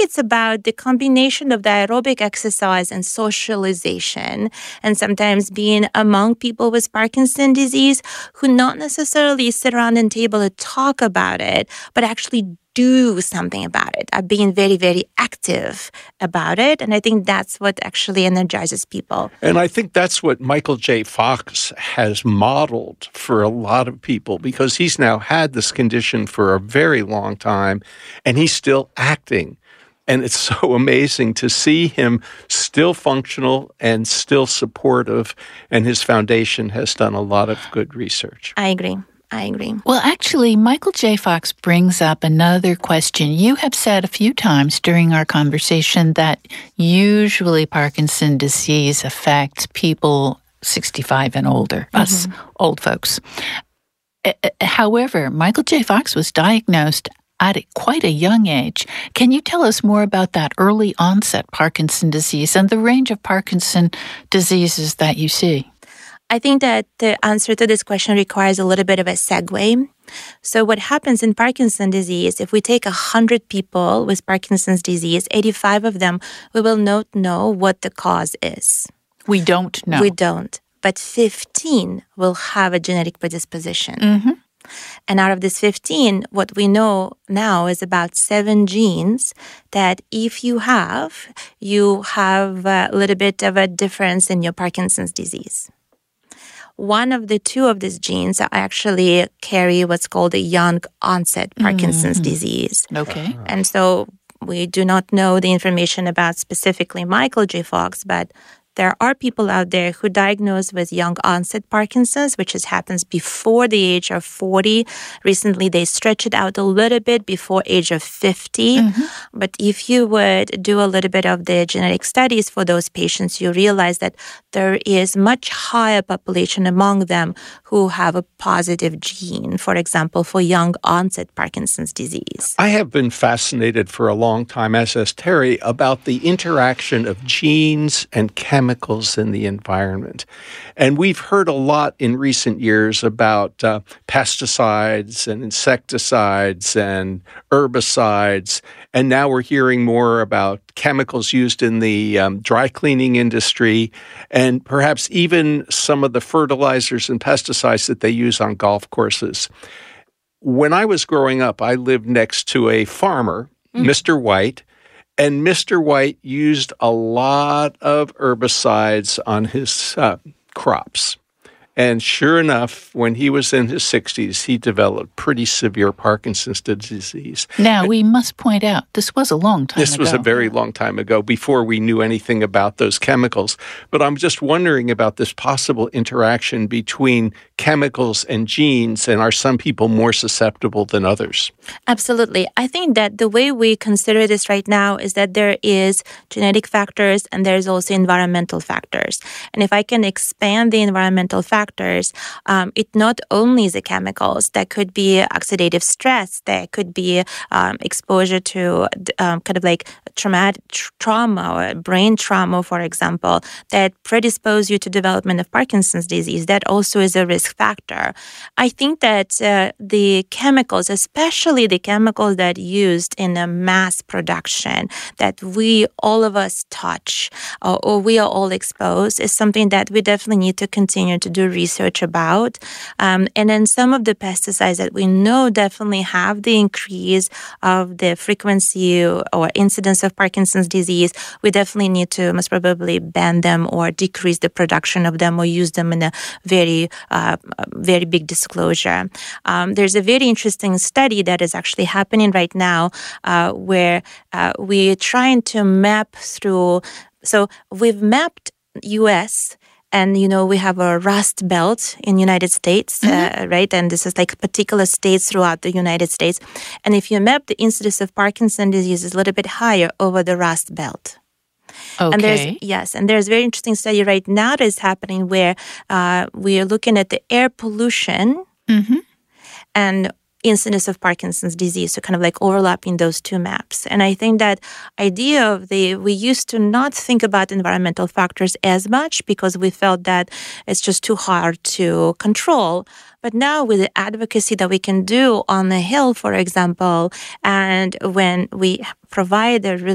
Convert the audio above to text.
it's about the combination of the aerobic exercise and socialization, and sometimes being among people with Parkinson's disease who not necessarily sit around a table and talk about it, but actually do something about it, are being very, very active about it. And I think that's what actually energizes people. And I think that's what Michael J. Fox has modeled for a lot of people, because he's now had this condition for a very long time, and he's still acting. And it's so amazing to see him still functional and still supportive, and his foundation has done a lot of good research. I agree. Well, actually, Michael J. Fox brings up another question. You have said a few times during our conversation that usually Parkinson's disease affects people 65 and older, us old folks. However, Michael J. Fox was diagnosed at quite a young age. Can you tell us more about that early onset Parkinson's disease and the range of Parkinson's diseases that you see? I think that the answer to this question requires a little bit of a segue. So what happens in Parkinson's disease, if we take 100 people with Parkinson's disease, 85 of them, we will not know what the cause is. We don't know. We don't. But 15 will have a genetic predisposition. Mm-hmm. And out of this 15, what we know now is about 7 genes that if you have a little bit of a difference in your Parkinson's disease. One of the 2 of these genes actually carry what's called a young onset Parkinson's disease. Okay. And so we do not know the information about specifically Michael J. Fox, but there are people out there who diagnosed with young onset Parkinson's, which happens before the age of 40. Recently, they stretch it out a little bit before age of 50. Mm-hmm. But if you would do a little bit of the genetic studies for those patients, you realize that there is much higher population among them who have a positive gene, for example, for young onset Parkinson's disease. I have been fascinated for a long time, as has Terry, about the interaction of genes and chemicals in the environment. And we've heard a lot in recent years about pesticides and insecticides and herbicides. And now we're hearing more about chemicals used in the dry cleaning industry, and perhaps even some of the fertilizers and pesticides that they use on golf courses. When I was growing up, I lived next to a farmer, Mr. White, and Mr. White used a lot of herbicides on his crops. And sure enough, when he was in his 60s, he developed pretty severe Parkinson's disease. Now, we must point out, this was a long time ago. This was a very long time ago, before we knew anything about those chemicals. But I'm just wondering about this possible interaction between chemicals and genes, and are some people more susceptible than others? Absolutely. I think that the way we consider this right now is that there is genetic factors and there's also environmental factors. And if I can expand the environmental factors, it not only is the chemicals, that could be oxidative stress, there could be exposure to kind of like trauma or brain trauma, for example, that predispose you to development of Parkinson's disease. That also is a risk factor. I think that the chemicals, especially the chemicals that used in a mass production, that all of us touch or we are all exposed, is something that we definitely need to continue to do research about. And then some of the pesticides that we know definitely have the increase of the frequency or incidence of Parkinson's disease, we definitely need to most probably ban them or decrease the production of them or use them in a very, very big disclosure. There's a very interesting study that is actually happening right now where we're trying to map through. So we've mapped U.S., and, we have a Rust Belt in United States, right? And this is like particular states throughout the United States. And if you map the incidence of Parkinson's disease is a little bit higher over the Rust Belt. Okay. And there's a very interesting study right now that is happening where we are looking at the air pollution and incidence of Parkinson's disease, so kind of like overlapping those two maps. And I think that idea of we used to not think about environmental factors as much because we felt that it's just too hard to control. But now with the advocacy that we can do on the Hill, for example, and when we provide a really